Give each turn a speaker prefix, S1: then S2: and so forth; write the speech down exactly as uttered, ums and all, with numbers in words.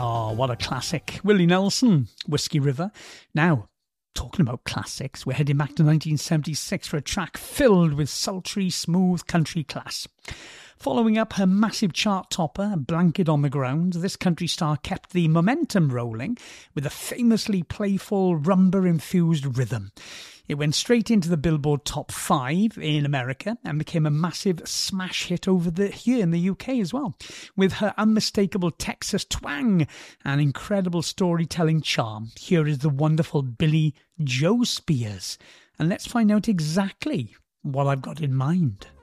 S1: Oh, what a classic. Willie Nelson, Whiskey River. Now, talking about classics, we're heading back to nineteen seventy-six for a track filled with sultry, smooth country class. Following up her massive chart topper, Blanket on the Ground, this country star kept the momentum rolling with a famously playful, rumba-infused rhythm. It went straight into the Billboard Top five in America and became a massive smash hit over the here in the U K as well, with her unmistakable Texas twang and incredible storytelling charm. Here is the wonderful Billy Joe Spears, and let's find out exactly what I've got in mind.